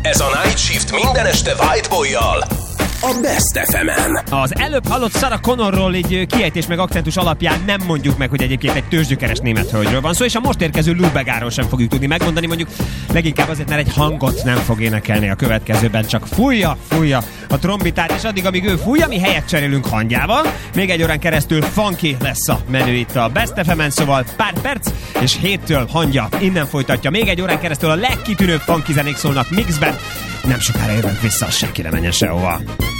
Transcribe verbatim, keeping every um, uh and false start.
Ez a Night Shift minden este Whiteboy-jal a Best ef emen. Az előbb hallott Sarah Connorról így kiejtés meg akcentus alapján nem mondjuk meg, hogy egyébként egy tőzsgyökeres német hölgyről van szó, és a most érkező Lou Bega-ról sem fogjuk tudni megmondani, mondjuk leginkább azért, mert egy hangot nem fog énekelni a következőben, csak fújja, fújja a trombitát, és addig, amíg ő fújja, mi helyet cserélünk hangjával. Még egy órán keresztül funky lesz a menü itt a Best ef emen, szóval pár perc, és héttől hangja innen folytatja. Még egy órán keresztül a legkitűnőbb funky zenék szólnak mixben. Nem sokára jövünk vissza, senki ne menjen sehova.